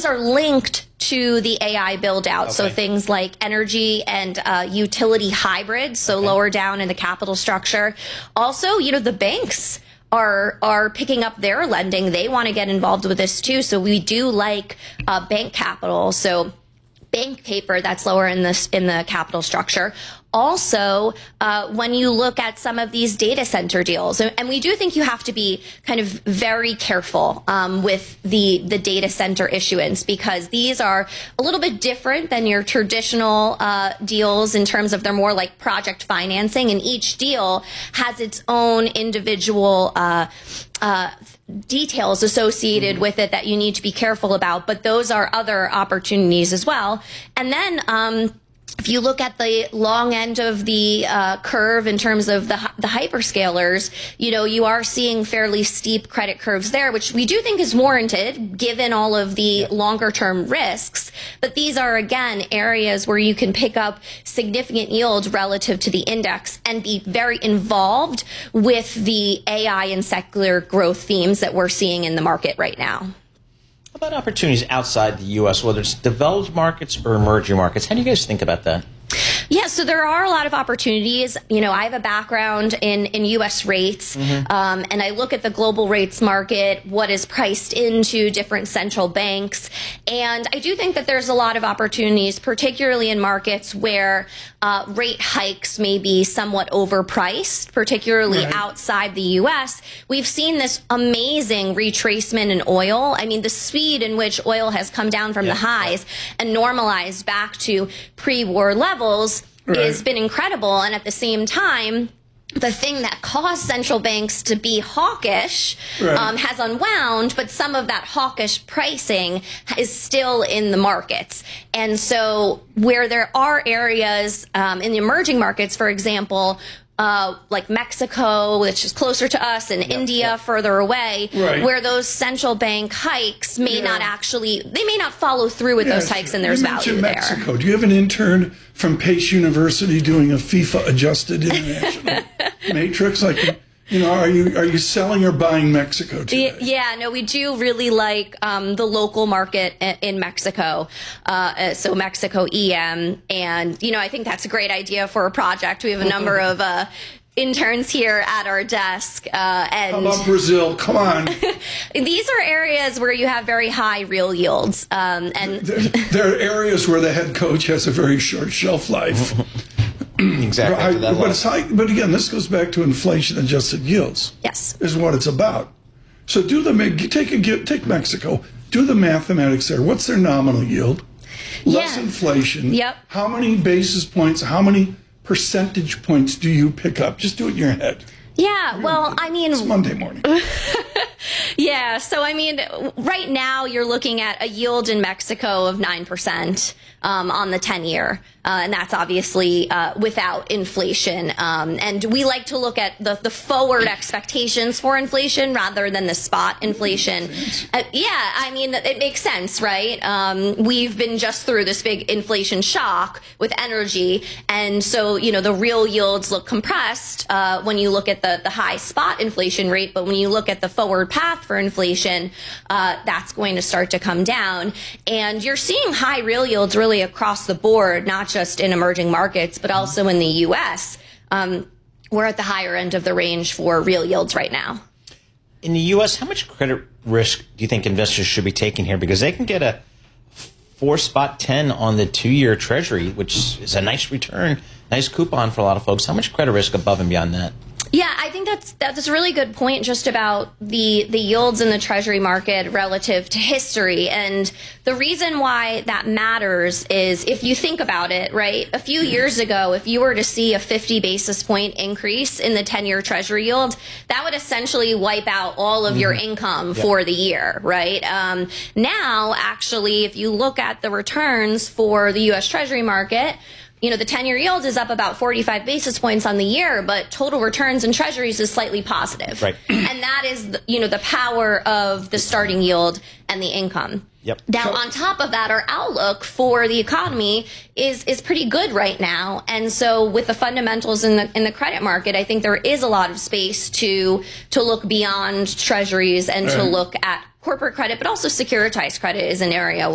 are linked to the AI build out. Okay. So things like energy and utility hybrids, so lower down in the capital structure. Also, the banks are picking up their lending. They want to get involved with this too. So we do like bank capital. So bank paper that's lower in the capital structure. Also, when you look at some of these data center deals, and we do think you have to be kind of very careful with the data center issuance, because these are a little bit different than your traditional deals in terms of they're more like project financing, and each deal has its own individual details associated with it that you need to be careful about, but those are other opportunities as well. And then if you look at the long end of the curve in terms of the hyperscalers, you are seeing fairly steep credit curves there, which we do think is warranted given all of the longer term risks. But these are, again, areas where you can pick up significant yield relative to the index and be very involved with the AI and secular growth themes that we're seeing in the market right now. How about opportunities outside the U.S., whether it's developed markets or emerging markets? How do you guys think about that? Yeah, so there are a lot of opportunities. I have a background in U.S. rates, and I look at the global rates market, what is priced into different central banks, and I do think that there's a lot of opportunities, particularly in markets where rate hikes may be somewhat overpriced, particularly outside the U.S. We've seen this amazing retracement in oil. I mean, the speed in which oil has come down from the highs and normalized back to pre-war levels has been incredible. And at the same time, the thing that caused central banks to be hawkish has unwound, but some of that hawkish pricing is still in the markets. And so where there are areas in the emerging markets, for example, like Mexico, which is closer to us, and India further away, where those central bank hikes may not actually, they may not follow through with those hikes, and there's value there. Mexico. Do you have an intern from Pace University doing a FIFA adjusted international matrix? Like, are you selling or buying Mexico today? Yeah, no, we do really like the local market in Mexico, so Mexico EM, and I think that's a great idea for a project. We have a number of interns here at our desk. And how about Brazil? Come on. These are areas where you have very high real yields. And there are areas where the head coach has a very short shelf life. Exactly. But again, this goes back to inflation-adjusted yields. Yes, is what it's about. So take Mexico. Do the mathematics there. What's their nominal yield? Less inflation. Yep. How many basis points? How many percentage points do you pick up? Just do it in your head. Yeah. Well, I mean, it's Monday morning. Yeah. So, I mean, right now you're looking at a yield in Mexico of 9% on the 10-year. And that's obviously without inflation. And we like to look at the forward expectations for inflation rather than the spot inflation. Yeah, I mean, it makes sense, right? We've been just through this big inflation shock with energy. And so, the real yields look compressed when you look at the high spot inflation rate. But when you look at the forward path for inflation, that's going to start to come down. And you're seeing high real yields really across the board, not just in emerging markets, but also in the U.S. We're at the higher end of the range for real yields right now. In the U.S., how much credit risk do you think investors should be taking here? Because they can get a 4.10 on the 2-year Treasury, which is a nice return, nice coupon for a lot of folks. How much credit risk above and beyond that? Yeah, I think that's a really good point just about the yields in the Treasury market relative to history. And the reason why that matters is if you think about it, right, a few years ago, if you were to see a 50 basis point increase in the 10-year Treasury yield, that would essentially wipe out all of your income for the year, right? Now, actually, if you look at the returns for the U.S. Treasury market, the 10-year yield is up about 45 basis points on the year, but total returns in treasuries is slightly positive. Right. And that is, the power of the starting yield and the income. Yep. Now, on top of that, our outlook for the economy is pretty good right now. And so with the fundamentals in the credit market, I think there is a lot of space to look beyond treasuries and to look at corporate credit, but also securitized credit is an area